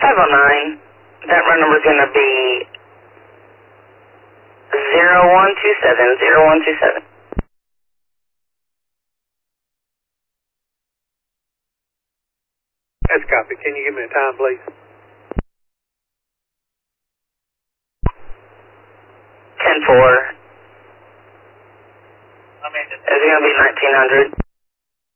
509. That run number is going to be 0127, 0127. That's copy. Can you give me a time, please? 10-4. Is it going to be 1900?